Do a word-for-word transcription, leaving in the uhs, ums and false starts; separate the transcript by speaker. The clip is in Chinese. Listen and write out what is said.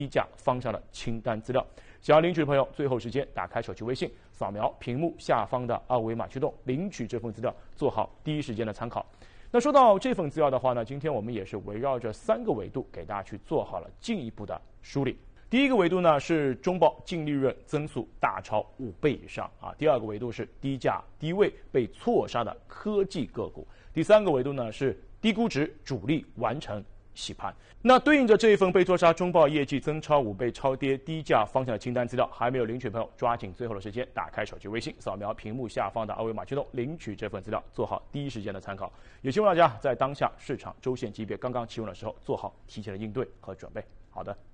Speaker 1: 低价方向的清单资料。想要领取的朋友，最后时间打开手机微信，扫描屏幕下方的二维码驱动领取这份资料，做好第一时间的参考。那说到这份资料的话呢，今天我们也是围绕着三个维度给大家去做好了进一步的梳理。第一个维度呢是中报净利润增速大超五倍以上啊，第二个维度是低价低位被错杀的科技个股，第三个维度呢是低估值主力完成洗盘。那对应着这一份被错杀中报业绩增超五倍超跌低价方向的清单资料，还没有领取的朋友，抓紧最后的时间打开手机微信，扫描屏幕下方的二维码驱动领取这份资料，做好第一时间的参考。也希望大家在当下市场周线级别刚刚启动的时候，做好提前的应对和准备。好的。